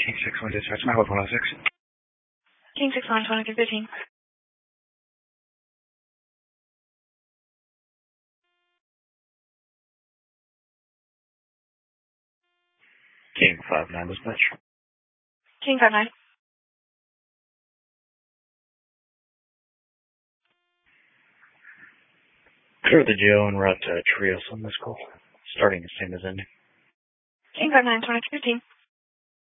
King 6-1 dispatch, my hold 106. King 6-1, 2315. King 5-9 dispatch. King 5-9. Clear the Joe and route to Trios on this call. Starting the same as ending. King 5-9, 2315.